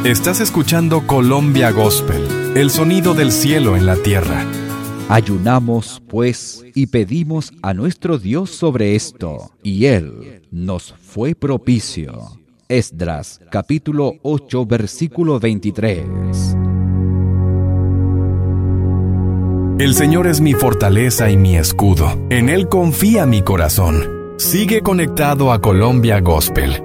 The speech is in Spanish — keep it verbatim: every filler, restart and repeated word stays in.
Estás escuchando Colombia Gospel, el sonido del cielo en la tierra. Ayunamos, pues, y pedimos a nuestro Dios sobre esto, y Él nos fue propicio. Esdras, capítulo ocho, versículo veintitrés. El Señor es mi fortaleza y mi escudo. En Él confía mi corazón. Sigue conectado a Colombia Gospel